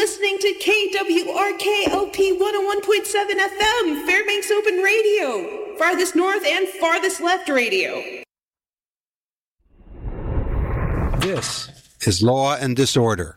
listening to KWRK-LP 101.7 FM, Fairbanks Open Radio, farthest north and farthest left radio. This is Law and Disorder.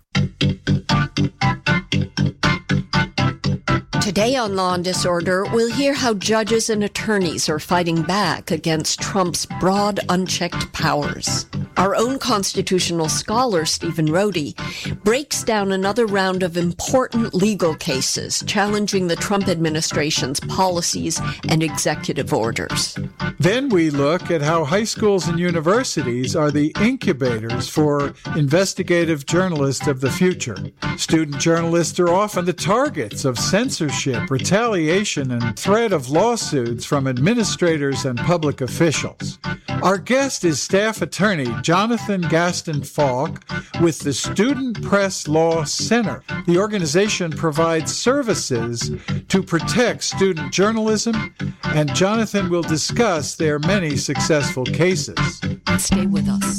Today on Law and Disorder, we'll hear how judges and attorneys are fighting back against Trump's broad, unchecked powers. Our own constitutional scholar, Stephen Rohde, breaks down another round of important legal cases challenging the Trump administration's policies and executive orders. Then we look at how high schools and universities are the incubators for investigative journalists of the future. Student journalists are often the targets of censorship, retaliation, and threat of lawsuits from administrators and public officials. Our guest is staff attorney Jonathan Gaston Falk with the Student Press Law Center. The organization provides services to protect student journalism, and Jonathan will discuss their many successful cases. Stay with us.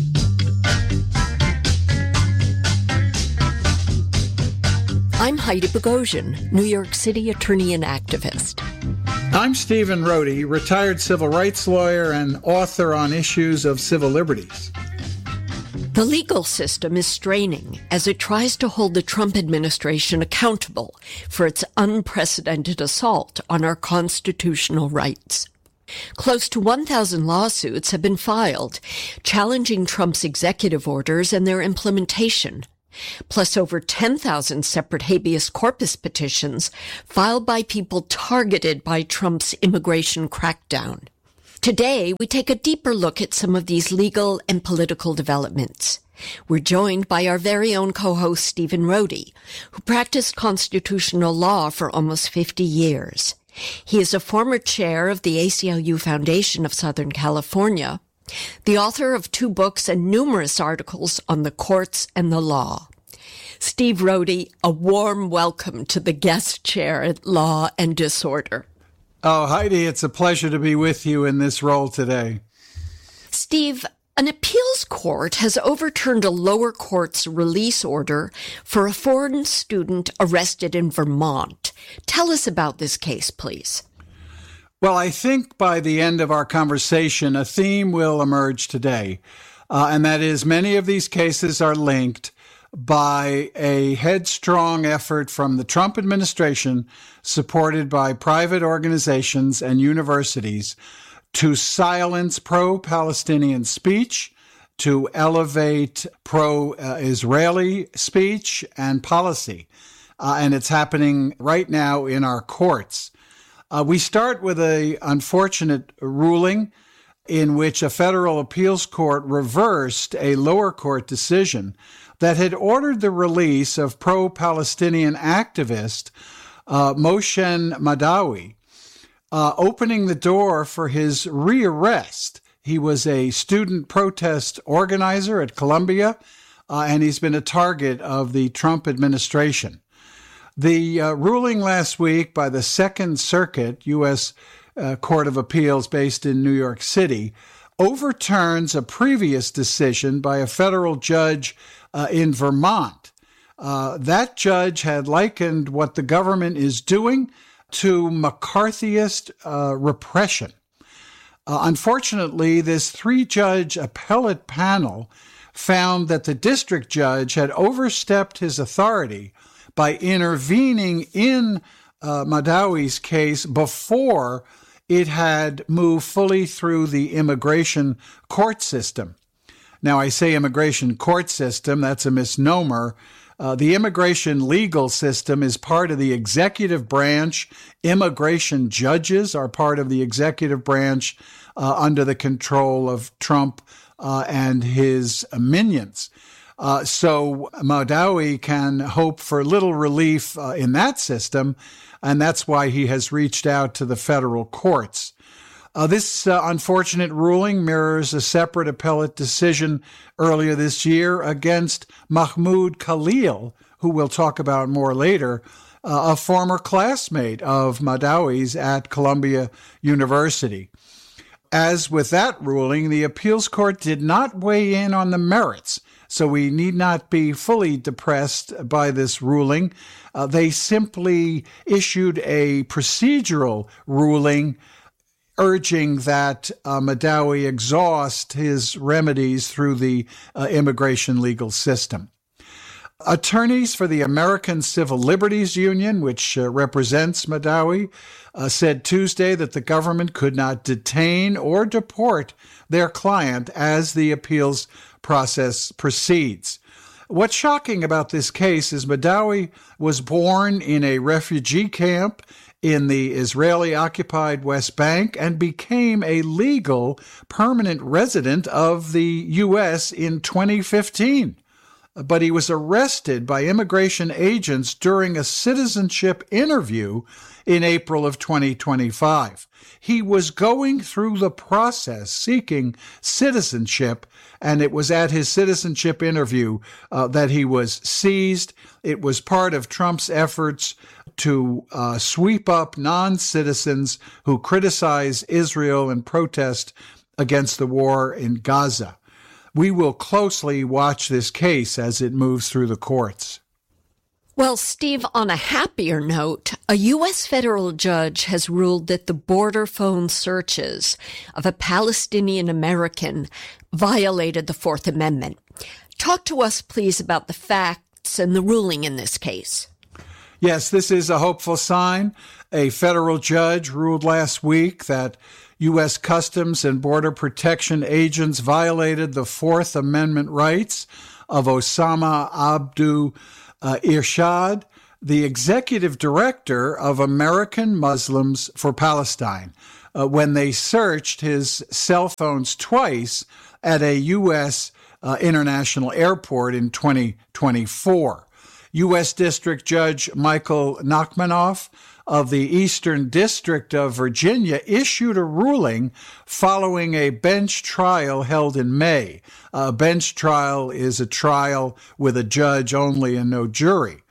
I'm Heidi Bogosian, New York City attorney and activist. I'm Stephen Rohde, retired civil rights lawyer and author on issues of civil liberties. The legal system is straining as it tries to hold the Trump administration accountable for its unprecedented assault on our constitutional rights. Close to 1,000 lawsuits have been filed challenging Trump's executive orders and their implementation, plus over 10,000 separate habeas corpus petitions filed by people targeted by Trump's immigration crackdown. Today, we take a deeper look at some of these legal and political developments. We're joined by our very own co-host, Stephen Rohde, who practiced constitutional law for almost 50 years. He is a former chair of the ACLU Foundation of Southern California, the author of 2 books and numerous articles on the courts and the law. Steve Rohde, a warm welcome to the guest chair at Law and Disorder. Oh, Heidi, it's a pleasure to be with you in this role today. Steve, an appeals court has overturned a lower court's release order for a foreign student arrested in Vermont. Tell us about this case, please. Well, I think by the end of our conversation, a theme will emerge today, and that is many of these cases are linked by a headstrong effort from the Trump administration, supported by private organizations and universities, to silence pro-Palestinian speech, to elevate pro-Israeli speech and policy. And it's happening right now in our courts. We start with an unfortunate ruling in which a federal appeals court reversed a lower court decision that had ordered the release of pro-Palestinian activist Mohsen Madawi, opening the door for his rearrest. He was a student protest organizer at Columbia, and he's been a target of the Trump administration. The ruling last week by the Second Circuit, U.S. Court of Appeals based in New York City, overturns a previous decision by a federal judge in Vermont. That judge had likened what the government is doing to McCarthyist repression. Unfortunately, this 3-judge appellate panel found that the district judge had overstepped his authority by intervening in Madawi's case before it had moved fully through the immigration court system. Now, I say immigration court system, that's a misnomer. The immigration legal system is part of the executive branch. Immigration judges are part of the executive branch under the control of Trump and his minions. So Madawi can hope for little relief in that system, and that's why he has reached out to the federal courts. This unfortunate ruling mirrors a separate appellate decision earlier this year against Mahmoud Khalil, who we'll talk about more later, a former classmate of Madawi's at Columbia University. As with that ruling, the appeals court did not weigh in on the merits, so we need not be fully depressed by this ruling. They simply issued a procedural ruling urging that Madawi exhaust his remedies through the immigration legal system. Attorneys for the American Civil Liberties Union, which represents Madawi, said Tuesday that the government could not detain or deport their client as the appeals process proceeds. What's shocking about this case is Madawi was born in a refugee camp in the Israeli-occupied West Bank and became a legal permanent resident of the U.S. in 2015. But he was arrested by immigration agents during a citizenship interview in April of 2025. He was going through the process seeking citizenship, and it was at his citizenship interview that he was seized. It was part of Trump's efforts to sweep up non-citizens who criticize Israel and protest against the war in Gaza. We will closely watch this case as it moves through the courts. Well, Steve, on a happier note, a U.S. federal judge has ruled that the border phone searches of a Palestinian American violated the Fourth Amendment. Talk to us, please, about the facts and the ruling in this case. Yes, this is a hopeful sign. A federal judge ruled last week that U.S. Customs and Border Protection agents violated the Fourth Amendment rights of Osama Abdu Irshad, the executive director of American Muslims for Palestine, when they searched his cell phones twice at a U.S. international airport in 2024. U.S. District Judge Michael Nachmanoff of the Eastern District of Virginia issued a ruling following a bench trial held in May. A bench trial is a trial with a judge only and no jury.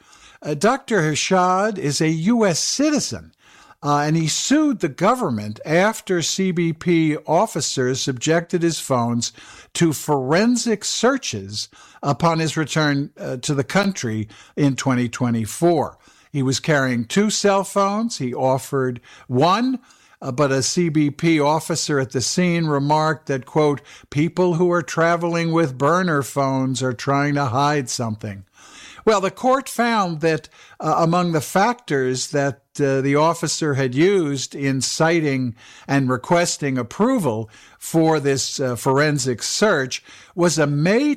Dr. Irshad is a U.S. citizen, and he sued the government after CBP officers subjected his phones to forensic searches upon his return to the country in 2024. He was carrying 2 cell phones. He offered one, but a CBP officer at the scene remarked that, quote, people who are traveling with burner phones are trying to hide something. Well, the court found that among the factors that the officer had used in citing and requesting approval for this forensic search was a May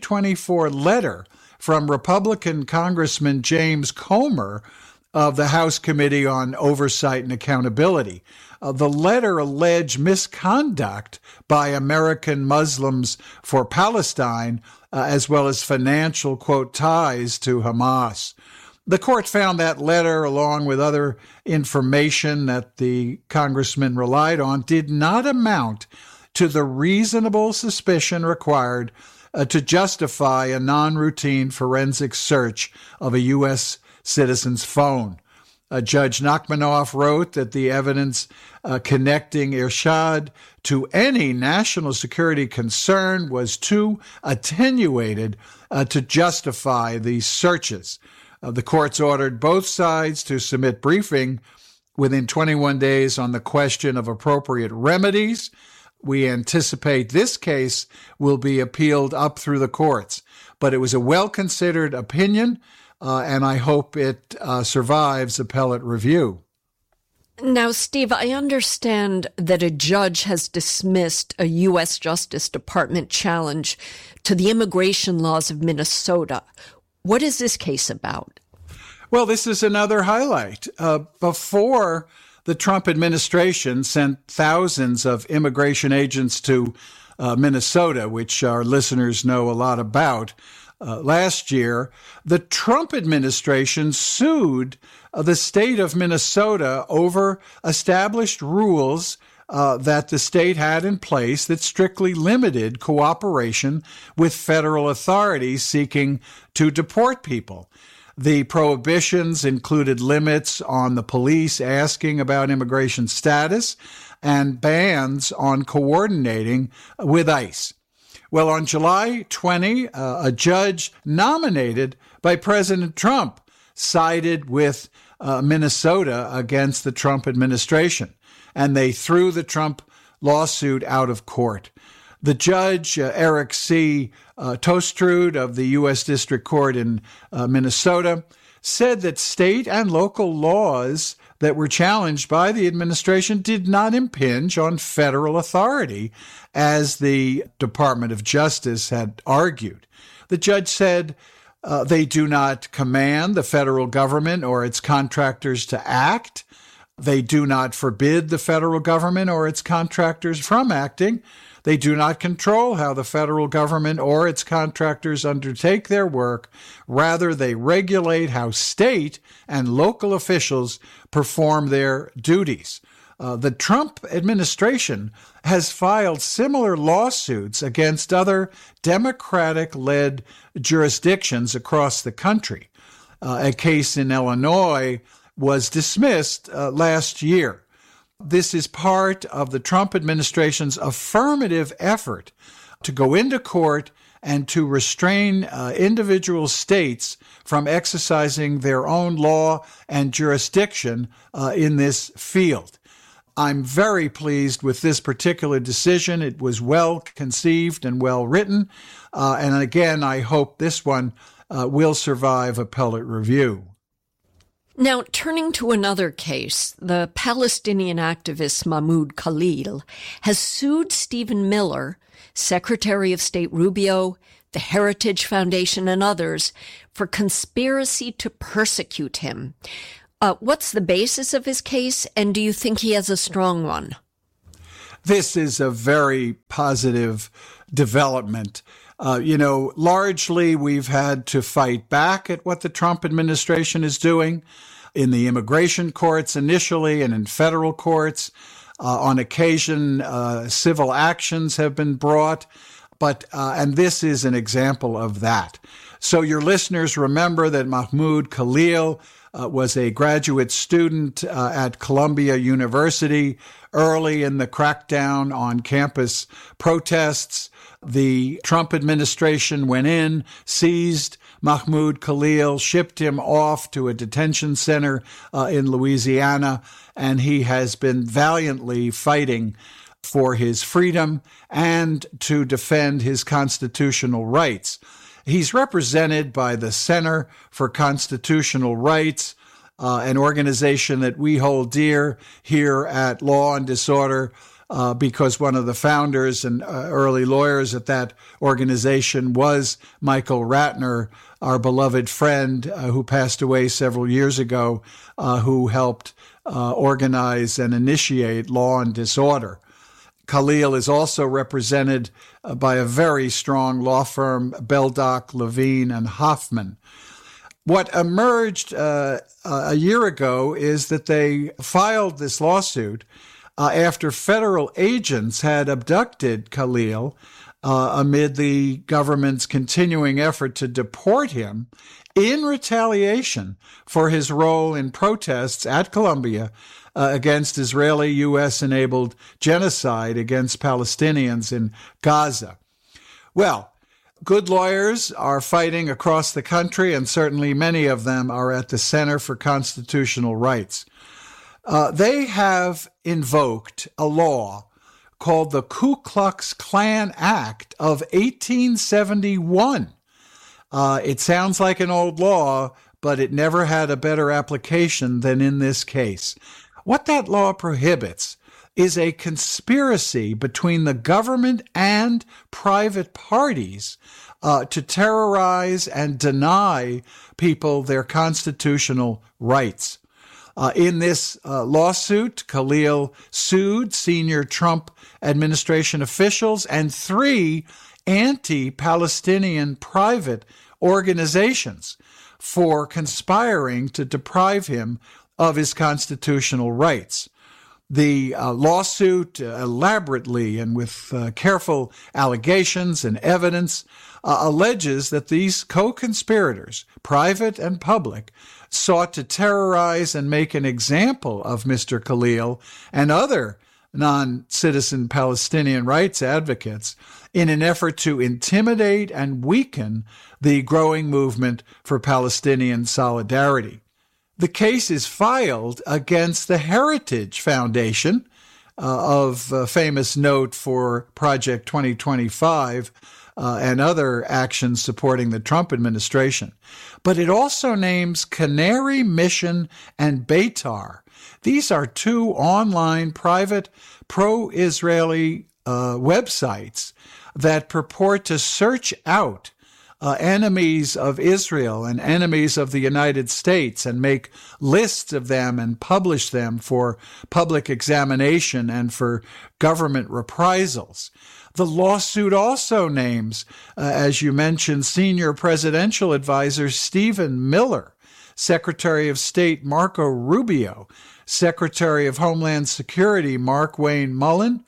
2024 letter from Republican Congressman James Comer of the House Committee on Oversight and Accountability. The letter alleged misconduct by American Muslims for Palestine, as well as financial, quote, ties to Hamas. The court found that letter, along with other information that the congressman relied on, did not amount to the reasonable suspicion required to justify a non-routine forensic search of a U.S. citizen's phone. Judge Nachmanoff wrote that the evidence connecting Irshad to any national security concern was too attenuated to justify these searches. The courts ordered both sides to submit briefing within 21 days on the question of appropriate remedies. We anticipate this case will be appealed up through the courts, but it was a well-considered opinion, and I hope it survives appellate review. Now, Steve, I understand that a judge has dismissed a U.S. Justice Department challenge to the immigration laws of Minnesota. What is this case about? Well, this is another highlight. Before the Trump administration sent thousands of immigration agents to Minnesota, which our listeners know a lot about, last year, the Trump administration sued the state of Minnesota over established rules that the state had in place that strictly limited cooperation with federal authorities seeking to deport people. The prohibitions included limits on the police asking about immigration status and bans on coordinating with ICE. Well, on July 20, a judge nominated by President Trump sided with Minnesota against the Trump administration, and they threw the Trump lawsuit out of court. The judge, Eric C. Tostrud of the U.S. District Court in Minnesota, said that state and local laws that were challenged by the administration did not impinge on federal authority, as the Department of Justice had argued. The judge said they do not command the federal government or its contractors to act. They do not forbid the federal government or its contractors from acting. They do not control how the federal government or its contractors undertake their work. Rather, they regulate how state and local officials perform their duties. The Trump administration has filed similar lawsuits against other Democratic-led jurisdictions across the country. A case in Illinois was dismissed last year. This is part of the Trump administration's affirmative effort to go into court and to restrain individual states from exercising their own law and jurisdiction in this field. I'm very pleased with this particular decision. It was well conceived and well written. And again, I hope this one will survive appellate review. Now, turning to another case, the Palestinian activist Mahmoud Khalil has sued Stephen Miller, Secretary of State Rubio, the Heritage Foundation, and others for conspiracy to persecute him. What's the basis of his case, and do you think he has a strong one? This is a very positive development. Largely we've had to fight back at what the Trump administration is doing in the immigration courts initially and in federal courts. On occasion, civil actions have been brought, and this is an example of that. So your listeners remember that Mahmoud Khalil was a graduate student at Columbia University early in the crackdown on campus protests. The Trump administration went in, seized Mahmoud Khalil, shipped him off to a detention center in Louisiana, and he has been valiantly fighting for his freedom and to defend his constitutional rights. He's represented by the Center for Constitutional Rights, an organization that we hold dear here at Law and Disorder, because one of the founders and early lawyers at that organization was Michael Ratner, our beloved friend who passed away several years ago, who helped organize and initiate Law and Disorder. Khalil is also represented by a very strong law firm, Beldock, Levine, and Hoffman. What emerged a year ago is that they filed this lawsuit after federal agents had abducted Khalil amid the government's continuing effort to deport him in retaliation for his role in protests at Columbia against Israeli U.S.-enabled genocide against Palestinians in Gaza. Well, good lawyers are fighting across the country, and certainly many of them are at the Center for Constitutional Rights. They have invoked a law called the Ku Klux Klan Act of 1871. It sounds like an old law, but it never had a better application than in this case. What that law prohibits is a conspiracy between the government and private parties to terrorize and deny people their constitutional rights. In this lawsuit, Khalil sued senior Trump administration officials and 3 anti-Palestinian private organizations for conspiring to deprive him of his constitutional rights. The lawsuit elaborately and with careful allegations and evidence alleges that these co-conspirators, private and public, sought to terrorize and make an example of Mr. Khalil and other non-citizen Palestinian rights advocates in an effort to intimidate and weaken the growing movement for Palestinian solidarity. The case is filed against the Heritage Foundation, of famous note for Project 2025 and other actions supporting the Trump administration. But it also names Canary Mission and Beitar. These are two online private pro-Israeli websites that purport to search out enemies of Israel and enemies of the United States and make lists of them and publish them for public examination and for government reprisals. The lawsuit also names, as you mentioned, senior presidential advisor Stephen Miller, Secretary of State Marco Rubio, Secretary of Homeland Security Mark Wayne Mullen,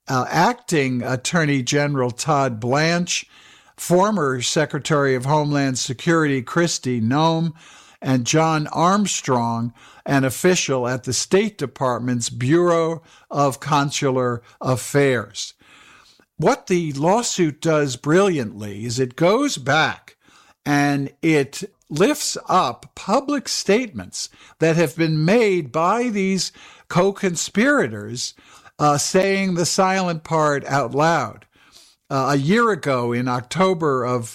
Acting Attorney General Todd Blanche, former Secretary of Homeland Security Kristi Noem, and John Armstrong, an official at the State Department's Bureau of Consular Affairs. What the lawsuit does brilliantly is it goes back and it lifts up public statements that have been made by these co-conspirators, saying the silent part out loud. A year ago, in October of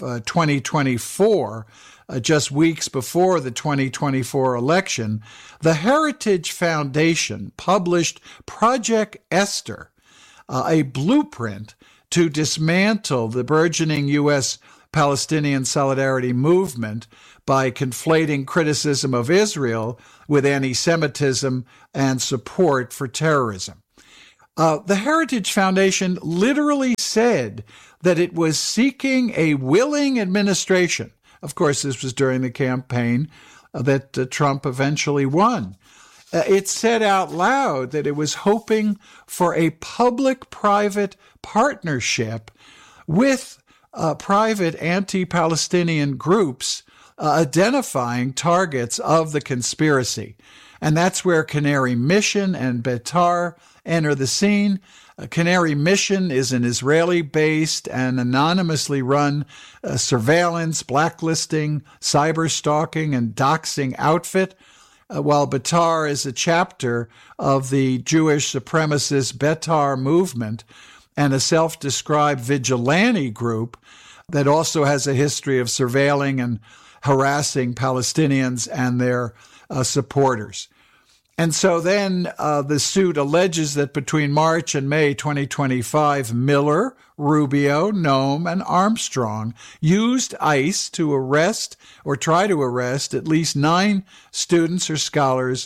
2024, just weeks before the 2024 election, the Heritage Foundation published Project Esther, a blueprint to dismantle the burgeoning U.S. Palestinian solidarity movement by conflating criticism of Israel with anti-Semitism and support for terrorism. The Heritage Foundation literally said that it was seeking a willing administration. Of course, this was during the campaign that Trump eventually won. It said out loud that it was hoping for a public-private partnership with private anti-Palestinian groups identifying targets of the conspiracy. And that's where Canary Mission and Beitar enter the scene. Canary Mission is an Israeli-based and anonymously run surveillance, blacklisting, cyber-stalking, and doxing outfit, while Beitar is a chapter of the Jewish supremacist Beitar movement and a self-described vigilante group that also has a history of surveilling and harassing Palestinians and their supporters. And so then the suit alleges that between March and May 2025, Miller, Rubio, Noem, and Armstrong used ICE to arrest or try to arrest at least 9 students or scholars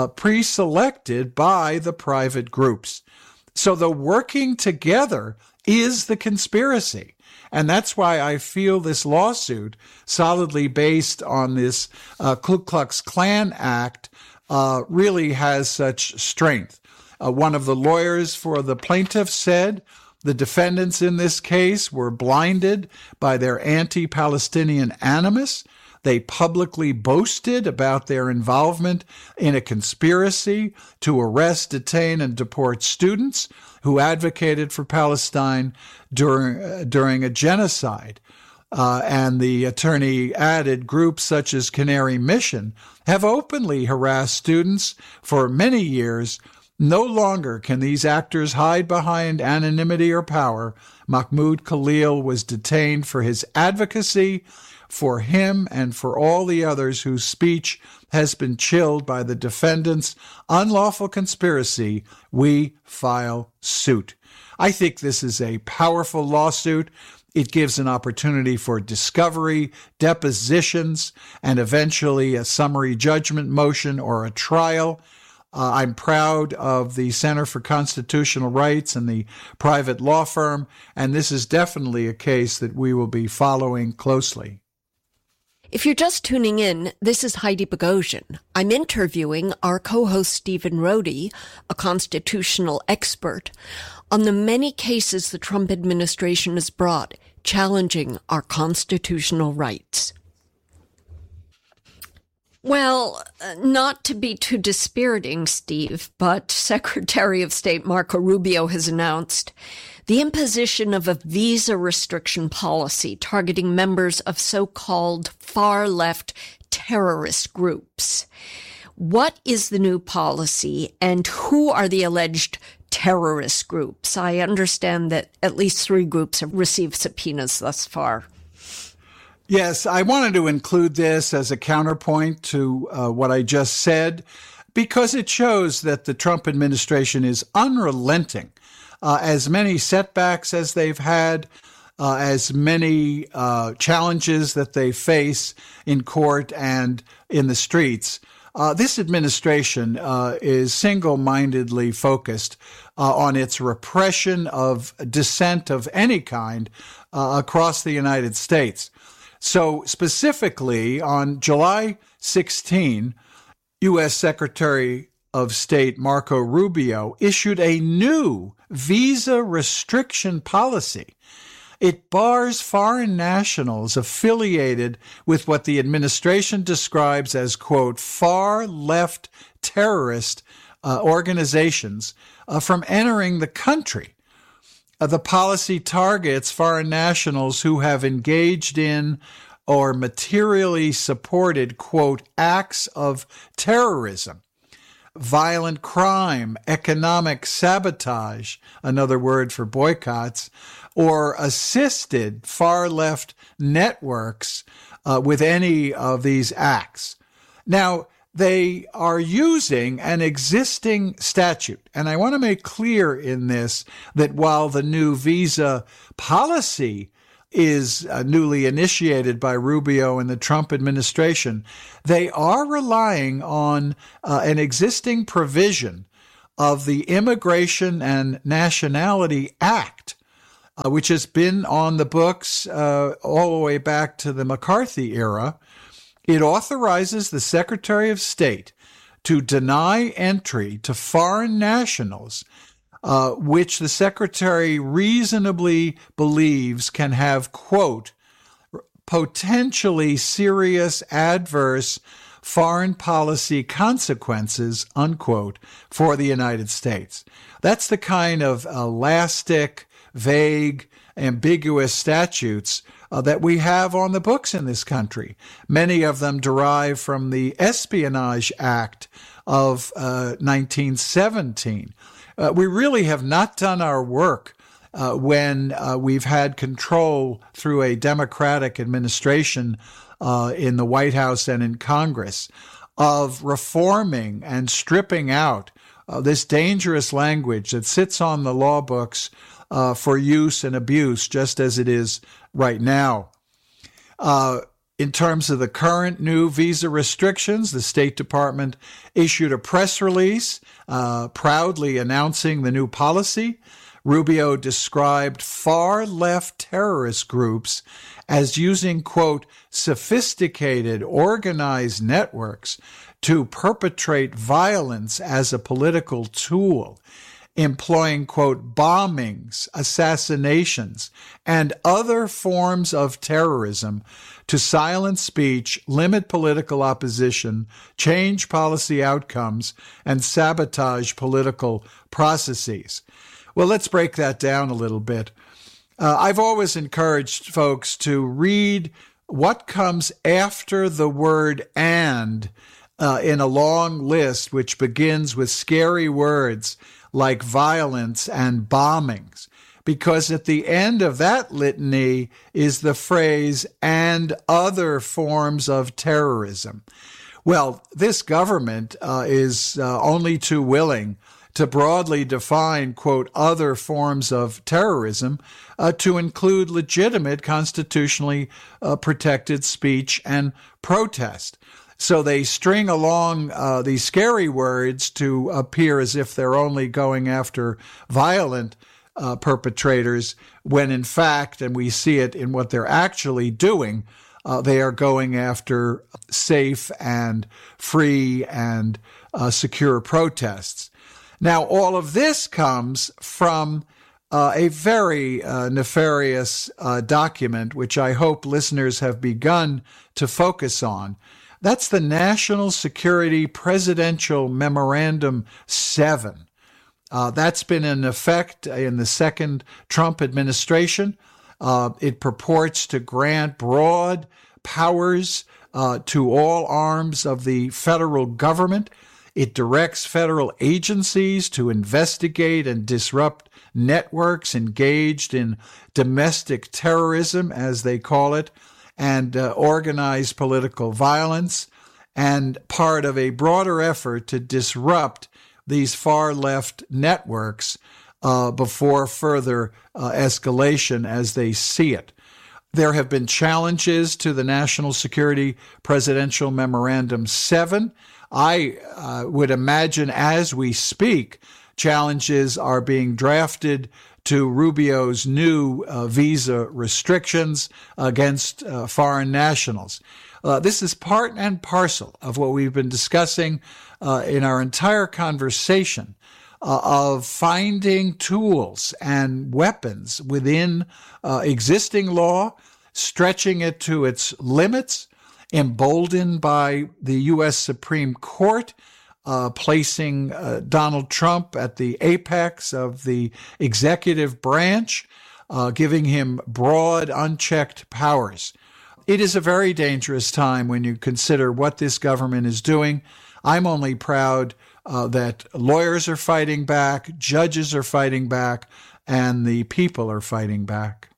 pre-selected by the private groups. So the working together is the conspiracy. And that's why I feel this lawsuit, solidly based on this Ku Klux Klan Act, really has such strength. One of the lawyers for the plaintiff said the defendants in this case were blinded by their anti-Palestinian animus. They publicly boasted about their involvement in a conspiracy to arrest, detain, and deport students who advocated for Palestine during a genocide. And the attorney added, groups such as Canary Mission have openly harassed students for many years. No longer can these actors hide behind anonymity or power. Mahmoud Khalil was detained for his advocacy, for him and for all the others whose speech has been chilled by the defendant's unlawful conspiracy. We file suit. I think this is a powerful lawsuit. It gives an opportunity for discovery, depositions, and eventually a summary judgment motion or a trial. I'm proud of the Center for Constitutional Rights and the private law firm, and this is definitely a case that we will be following closely. If you're just tuning in, this is Heidi Bogosian. I'm interviewing our co-host Stephen Rohde, a constitutional expert, on the many cases the Trump administration has brought challenging our constitutional rights. Well, not to be too dispiriting, Steve, but Secretary of State Marco Rubio has announced the imposition of a visa restriction policy targeting members of so-called far-left terrorist groups. What is the new policy, and who are the alleged terrorist groups? I understand that at least 3 groups have received subpoenas thus far. Yes, I wanted to include this as a counterpoint to what I just said, because it shows that the Trump administration is unrelenting. As many setbacks as they've had, as many challenges that they face in court and in the streets, this administration is single-mindedly focused on its repression of dissent of any kind across the United States. So specifically, on July 16, U.S. Secretary of State Marco Rubio issued a new visa restriction policy. It bars foreign nationals affiliated with what the administration describes as, quote, far-left terrorist organizations from entering the country. The policy targets foreign nationals who have engaged in or materially supported, quote, acts of terrorism, violent crime, economic sabotage, another word for boycotts, or assisted far-left networks with any of these acts. Now, they are using an existing statute. And I want to make clear in this that while the new visa policy is newly initiated by Rubio and the Trump administration, they are relying on an existing provision of the Immigration and Nationality Act, which has been on the books all the way back to the McCarthy era. It authorizes the Secretary of State to deny entry to foreign nationals, which the Secretary reasonably believes can have, quote, potentially serious adverse foreign policy consequences, unquote, for the United States. That's the kind of elastic, vague, ambiguous statutes that we have on the books in this country. Many of them derive from the Espionage Act of 1917. We really have not done our work when we've had control through a Democratic administration in the White House and in Congress of reforming and stripping out this dangerous language that sits on the law books for use and abuse, just as it is right now. In terms of the current new visa restrictions, the State Department issued a press release proudly announcing the new policy. Rubio described far-left terrorist groups as using, quote, sophisticated, organized networks to perpetrate violence as a political tool, employing, quote, bombings, assassinations, and other forms of terrorism to silence speech, limit political opposition, change policy outcomes, and sabotage political processes. Well, let's break that down a little bit. I've always encouraged folks to read what comes after the word "and" in a long list which begins with scary words like violence and bombings, because at the end of that litany is the phrase, and other forms of terrorism. Well, this government is only too willing to broadly define, quote, other forms of terrorism to include legitimate constitutionally protected speech and protest. So they string along these scary words to appear as if they're only going after violent perpetrators, when in fact, and we see it in what they're actually doing, they are going after safe and free and secure protests. Now, all of this comes from a very nefarious document, which I hope listeners have begun to focus on. That's the National Security Presidential Memorandum 7. That's been in effect in the second Trump administration. It purports to grant broad powers to all arms of the federal government. It directs federal agencies to investigate and disrupt networks engaged in domestic terrorism, as they call it, and organized political violence, and part of a broader effort to disrupt these far-left networks before further escalation as they see it. There have been challenges to the National Security Presidential Memorandum 7. I would imagine as we speak, challenges are being drafted to Rubio's new visa restrictions against foreign nationals. This is part and parcel of what we've been discussing in our entire conversation of finding tools and weapons within existing law, stretching it to its limits, emboldened by the U.S. Supreme Court, placing Donald Trump at the apex of the executive branch, giving him broad, unchecked powers. It is a very dangerous time when you consider what this government is doing. I'm only proud that lawyers are fighting back, judges are fighting back, and the people are fighting back.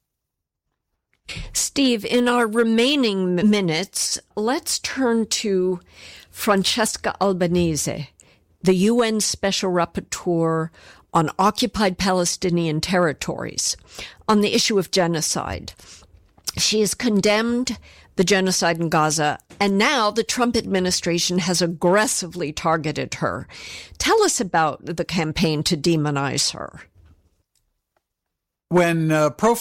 Steve, in our remaining minutes, let's turn to Francesca Albanese, the UN Special Rapporteur on occupied Palestinian territories, on the issue of genocide. She has condemned the genocide in Gaza, and now the Trump administration has aggressively targeted her. Tell us about the campaign to demonize her. When